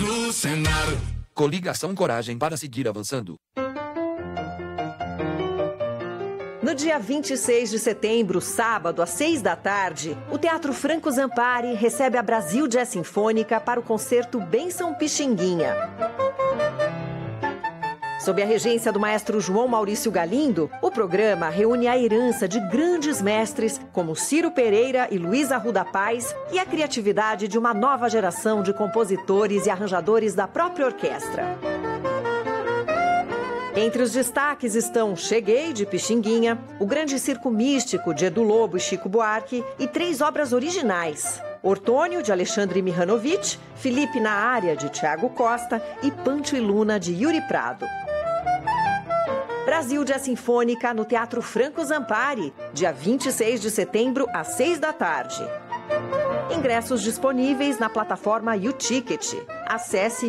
do Senado. Coligação Coragem para seguir avançando. No dia 26 de setembro, sábado, às 6 da tarde, o Teatro Franco Zampari recebe a Brasil Jazz Sinfônica para o concerto Bênção Pixinguinha. Sob a regência do maestro João Maurício Galindo, o programa reúne a herança de grandes mestres como Ciro Pereira e Luiz Arruda Paz e a criatividade de uma nova geração de compositores e arranjadores da própria orquestra. Entre os destaques estão Cheguei, de Pixinguinha, O Grande Circo Místico, de Edu Lobo e Chico Buarque, e 3 obras originais: Ortônio, de Alexandre Mihanovic, Felipe na Área, de Tiago Costa e Pancho e Luna, de Yuri Prado. Brasil Jazz Sinfônica no Teatro Franco Zampari, dia 26 de setembro, às 6 da tarde. Ingressos disponíveis na plataforma YouTicket. Acesse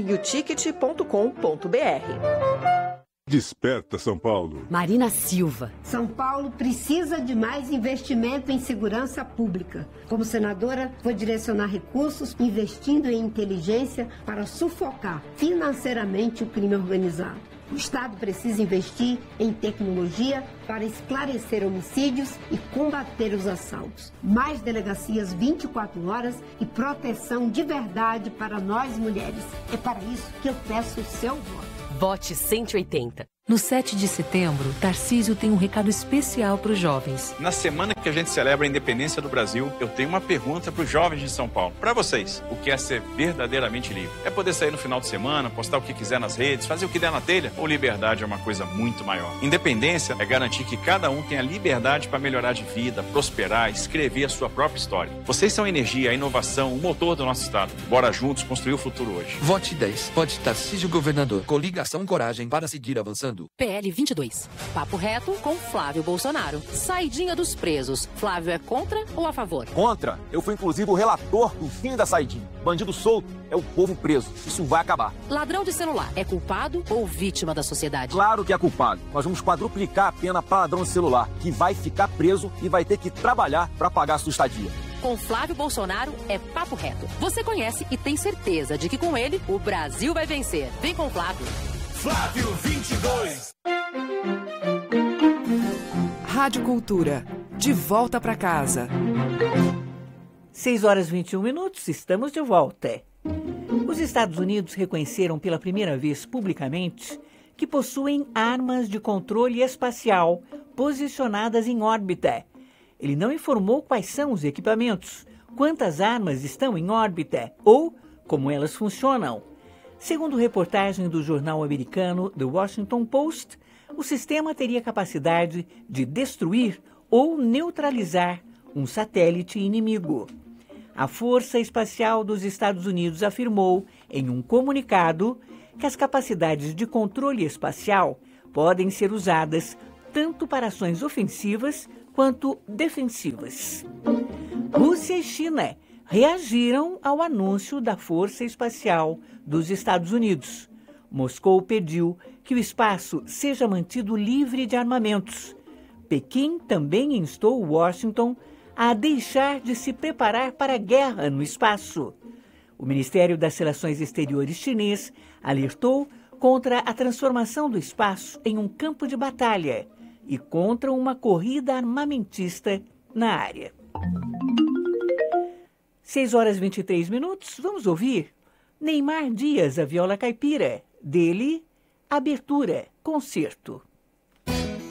youticket.com.br. Desperta, São Paulo. Marina Silva. São Paulo precisa de mais investimento em segurança pública. Como senadora, vou direcionar recursos investindo em inteligência para sufocar financeiramente o crime organizado. O Estado precisa investir em tecnologia para esclarecer homicídios e combater os assaltos. Mais delegacias 24 horas e proteção de verdade para nós mulheres. É para isso que eu peço o seu voto. Vote 180. No 7 de setembro, Tarcísio tem um recado especial para os jovens. Na semana que a gente celebra a independência do Brasil, eu tenho uma pergunta para os jovens de São Paulo. Para vocês, o que é ser verdadeiramente livre? É poder sair no final de semana, postar o que quiser nas redes, fazer o que der na telha? Ou liberdade é uma coisa muito maior? Independência é garantir que cada um tenha liberdade para melhorar de vida, prosperar, escrever a sua própria história. Vocês são a energia, a inovação, o motor do nosso Estado. Bora juntos construir o futuro hoje. Vote 10. Vote Tarcísio Governador. Coligação Coragem para seguir avançando. PL 22. Papo reto com Flávio Bolsonaro. Saidinha dos presos. Flávio é contra ou a favor? Contra. Eu fui inclusive o relator do fim da saidinha. Bandido solto é o povo preso. Isso vai acabar. Ladrão de celular é culpado ou vítima da sociedade? Claro que é culpado. Nós vamos quadruplicar a pena para ladrão de celular, que vai ficar preso e vai ter que trabalhar para pagar a sua estadia. Com Flávio Bolsonaro é papo reto. Você conhece e tem certeza de que com ele o Brasil vai vencer. Vem com Flávio. Flávio 22. Rádio Cultura, de volta para casa. 6 horas e 21 minutos, estamos de volta. Os Estados Unidos reconheceram pela primeira vez publicamente que possuem armas de controle espacial posicionadas em órbita. Ele não informou quais são os equipamentos, quantas armas estão em órbita ou como elas funcionam. Segundo reportagem do jornal americano The Washington Post, o sistema teria capacidade de destruir ou neutralizar um satélite inimigo. A Força Espacial dos Estados Unidos afirmou, em um comunicado, que as capacidades de controle espacial podem ser usadas tanto para ações ofensivas quanto defensivas. Rússia e China reagiram ao anúncio da Força Espacial dos Estados Unidos. Moscou pediu que o espaço seja mantido livre de armamentos. Pequim também instou Washington a deixar de se preparar para a guerra no espaço. O Ministério das Relações Exteriores chinês alertou contra a transformação do espaço em um campo de batalha e contra uma corrida armamentista na área. 6 horas e 23 minutos, vamos ouvir Neymar Dias, a viola caipira. Dele, Abertura, concerto.